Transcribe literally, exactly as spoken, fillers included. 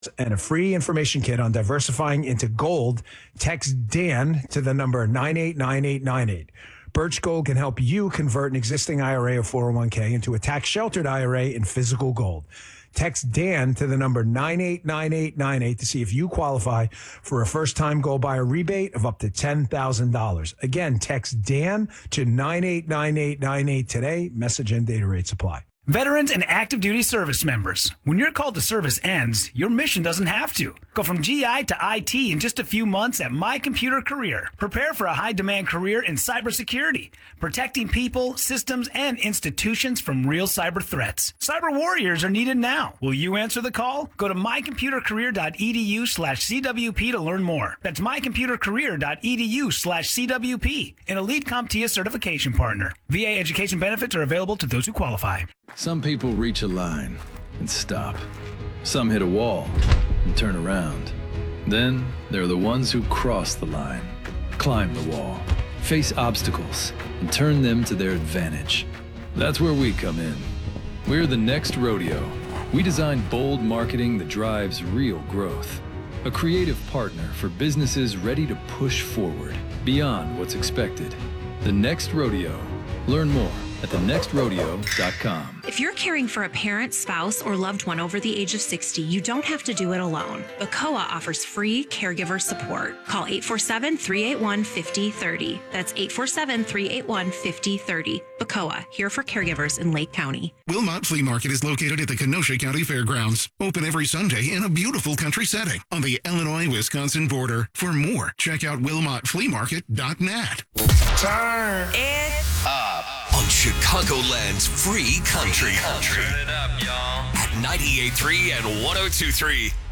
and a free information kit on diversifying into gold. Text Dan to the number nine eight nine eight nine eight. Birch Gold can help you convert an existing I R A or four oh one k into a tax-sheltered I R A in physical gold. Text Dan to the number nine eight nine eight nine eight to see if you qualify for a first-time gold buyer rebate of up to ten thousand dollars. Again, text Dan to nine eight nine eight nine eight today. Message and data rates apply. Veterans and active duty service members, when your call to service ends, your mission doesn't have to. Go from G I to I T in just a few months at My Computer Career. Prepare for a high-demand career in cybersecurity, protecting people, systems, and institutions from real cyber threats. Cyber warriors are needed now. Will you answer the call? Go to mycomputercareer.edu slash CWP to learn more. That's mycomputercareer.edu slash CWP, an elite CompTIA certification partner. V A education benefits are available to those who qualify. Some people reach a line and stop. Some hit a wall and turn around. Then there are the ones who cross the line, climb the wall, face obstacles, and turn them to their advantage. That's where we come in. We're the Next Rodeo. We design bold marketing that drives real growth. A creative partner for businesses ready to push forward beyond what's expected. The Next Rodeo. Learn more at the next rodeo dot com. If you're caring for a parent, spouse, or loved one over the age of sixty, you don't have to do it alone. B C O A offers free caregiver support. Call eight four seven, three eight one, five zero three zero. That's eight four seven, three eight one, five zero three zero. B C O A, here for caregivers in Lake County. Wilmot Flea Market is located at the Kenosha County Fairgrounds. Open every Sunday in a beautiful country setting on the Illinois-Wisconsin border. For more, check out wilmot flea market dot net. Turn it up on Chicagoland's free country. Turn it up, y'all. At ninety-eight point three and one oh two point three.